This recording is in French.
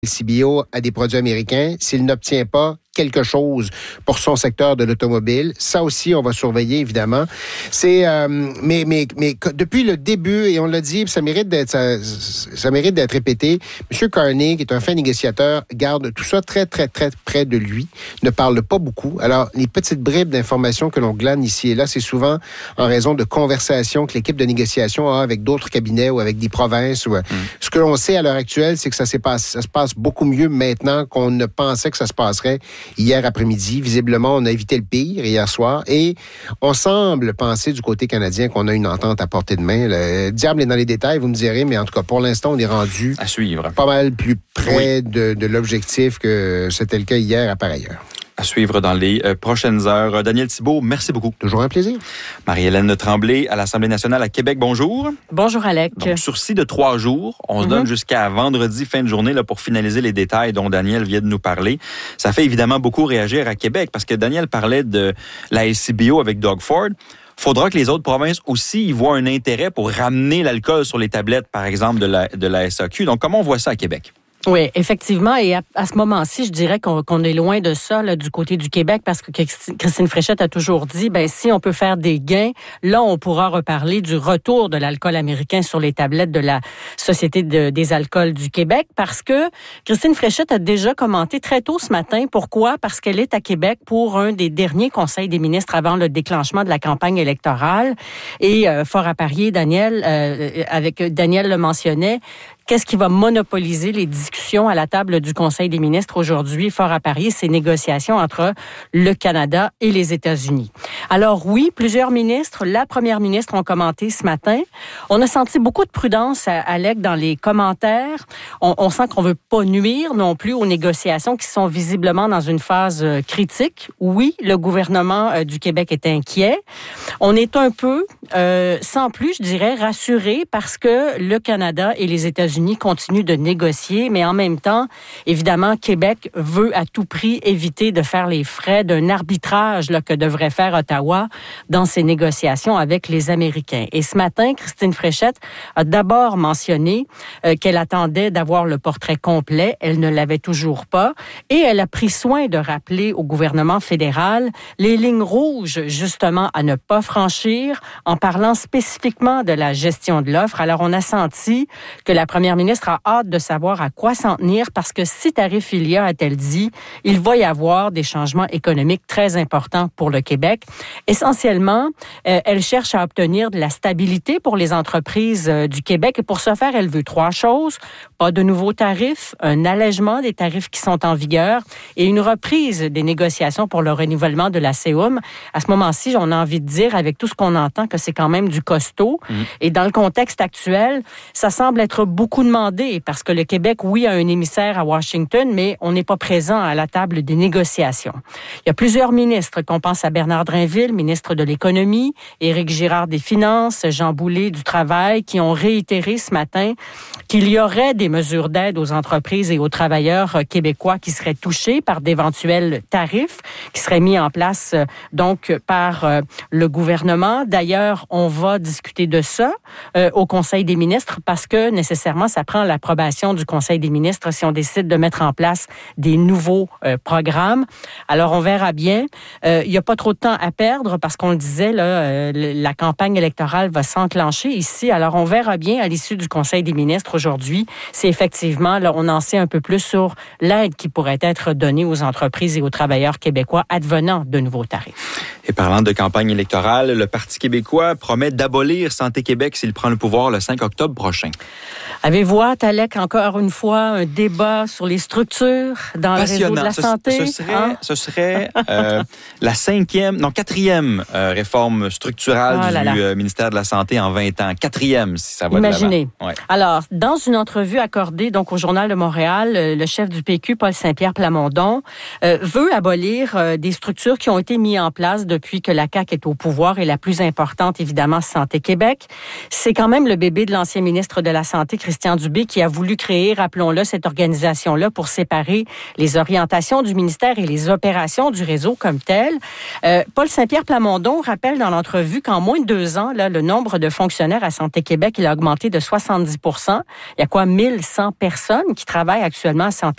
LCBO à des produits américains s'il n'obtient pas quelque chose pour son secteur de l'automobile. Ça aussi, on va surveiller, évidemment. Mais depuis le début, et on l'a dit, ça mérite d'être répété, M. Carney, qui est un fin négociateur, garde tout ça très, très, très près de lui, ne parle pas beaucoup. Alors, les petites bribes d'informations que l'on glane ici et là, c'est souvent en raison de conversations que l'équipe de négociation a avec d'autres cabinets ou avec des provinces. Ce que l'on sait à l'heure actuelle, c'est que ça se passe beaucoup mieux maintenant qu'on ne pensait que ça se passerait hier après-midi. Visiblement, on a évité le pire hier soir et on semble penser du côté canadien qu'on a une entente à portée de main. Le diable est dans les détails, vous me direz, mais en tout cas, pour l'instant, on est rendu à suivre. Pas mal plus près de l'objectif que c'était le cas hier par ailleurs. À suivre dans les prochaines heures. Daniel Thibault, merci beaucoup. Toujours un plaisir. Marie-Hélène Tremblay à l'Assemblée nationale à Québec, bonjour. Bonjour, Alec. Donc, sursis de 3 jours. On se donne jusqu'à vendredi, fin de journée, là, pour finaliser les détails dont Daniel vient de nous parler. Ça fait évidemment beaucoup réagir à Québec parce que Daniel parlait de la LCBO avec Doug Ford. Faudra que les autres provinces aussi y voient un intérêt pour ramener l'alcool sur les tablettes, par exemple, de la SAQ. Donc, comment on voit ça à Québec? Oui, effectivement. Et à ce moment-ci, je dirais qu'on est loin de ça là, du côté du Québec parce que Christine Fréchette a toujours dit, si on peut faire des gains, là, on pourra reparler du retour de l'alcool américain sur les tablettes de la Société des alcools du Québec parce que Christine Fréchette a déjà commenté très tôt ce matin. Pourquoi? Parce qu'elle est à Québec pour un des derniers conseils des ministres avant le déclenchement de la campagne électorale. Et fort à parier, Daniel le mentionnait, qu'est-ce qui va monopoliser les discussions à la table du Conseil des ministres aujourd'hui, fort à parier, ces négociations entre le Canada et les États-Unis. Alors oui, plusieurs ministres, la première ministre ont commenté ce matin. On a senti beaucoup de prudence, Alec, dans les commentaires. On sent qu'on veut pas nuire non plus aux négociations qui sont visiblement dans une phase critique. Oui, le gouvernement du Québec est inquiet. On est un peu, sans plus, je dirais, rassuré parce que le Canada et les États-Unis continuent de négocier, mais en même temps, évidemment, Québec veut à tout prix éviter de faire les frais d'un arbitrage là, que devrait faire Ottawa dans ses négociations avec les Américains. Et ce matin, Christine Fréchette a d'abord mentionné qu'elle attendait d'avoir le portrait complet. Elle ne l'avait toujours pas. Et elle a pris soin de rappeler au gouvernement fédéral les lignes rouges, justement, à ne pas franchir en parlant spécifiquement de la gestion de l'offre. Alors, on a senti que la première ministre a hâte de savoir à quoi s'en tenir parce que si tarif il y a, a-t-elle dit, il va y avoir des changements économiques très importants pour le Québec. Essentiellement, elle cherche à obtenir de la stabilité pour les entreprises du Québec et pour ce faire, elle veut 3 choses. Pas de nouveaux tarifs, un allègement des tarifs qui sont en vigueur et une reprise des négociations pour le renouvellement de la CEUM. À ce moment-ci, on a envie de dire, avec tout ce qu'on entend, que c'est quand même du costaud. Et dans le contexte actuel, ça semble être beaucoup demandé parce que le Québec, oui, a un émissaire à Washington, mais on n'est pas présent à la table des négociations. Il y a plusieurs ministres, qu'on pense à Bernard Drinville, ministre de l'Économie, Éric Girard des Finances, Jean Boulet du Travail, qui ont réitéré ce matin qu'il y aurait des mesures d'aide aux entreprises et aux travailleurs québécois qui seraient touchés par d'éventuels tarifs qui seraient mis en place donc par le gouvernement. D'ailleurs, on va discuter de ça au Conseil des ministres parce que nécessairement, ça prend l'approbation du Conseil des ministres si on décide de mettre en place des nouveaux programmes. Alors, on verra bien. Il n'y a pas trop de temps à perdre parce qu'on le disait, là, la campagne électorale va s'enclencher ici. Alors, on verra bien à l'issue du Conseil des ministres aujourd'hui si effectivement, là, on en sait un peu plus sur l'aide qui pourrait être donnée aux entreprises et aux travailleurs québécois advenant de nouveaux tarifs. Et parlant de campagne électorale, le Parti québécois promet d'abolir Santé Québec s'il prend le pouvoir le 5 octobre prochain. Avez-vous hâte, Alec, encore une fois, un débat sur les structures dans le réseau de la santé? Ce serait la 4e réforme structurale du ministère de la Santé en 20 ans. 4e, si ça va de l'avant. Imaginez. Ouais. Alors, dans une entrevue accordée donc au Journal de Montréal, le chef du PQ, Paul Saint-Pierre Plamondon, veut abolir des structures qui ont été mises en place depuis que la CAQ est au pouvoir et la plus importante, évidemment, Santé Québec. C'est quand même le bébé de l'ancien ministre de la Santé, Christian Christian Dubé, qui a voulu créer, rappelons-le, cette organisation-là pour séparer les orientations du ministère et les opérations du réseau comme tel. Paul Saint-Pierre Plamondon rappelle dans l'entrevue qu'en moins de 2 ans, là, le nombre de fonctionnaires à Santé Québec, il a augmenté de 70 %. Il y a 1100 personnes qui travaillent actuellement à Santé